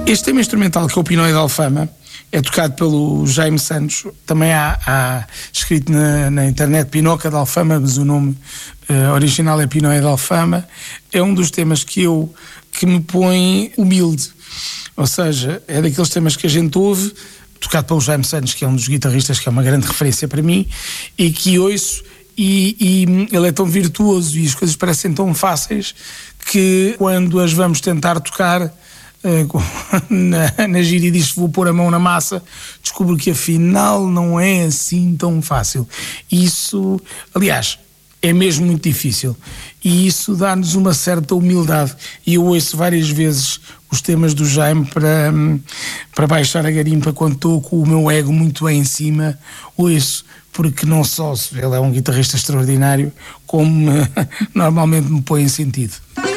Este tema instrumental, que é o Pinóia de Alfama, é tocado pelo Jaime Santos. Também há escrito na internet Pinoca de Alfama, mas o nome original é Pinóia de Alfama. É um dos temas que me põe humilde. Ou seja, é daqueles temas que a gente ouve, tocado pelo Jaime Santos, que é um dos guitarristas que é uma grande referência para mim, e que ouço, e ele é tão virtuoso e as coisas parecem tão fáceis que quando as vamos tentar tocar na gira e diz vou pôr a mão na massa, descubro que afinal não é assim tão fácil. Isso, aliás, é mesmo muito difícil, e isso dá-nos uma certa humildade. E eu ouço várias vezes os temas do Jaime para baixar a garimpa quando estou com o meu ego muito bem em cima. Ouço, porque não só ele é um guitarrista extraordinário, como normalmente me põe em sentido.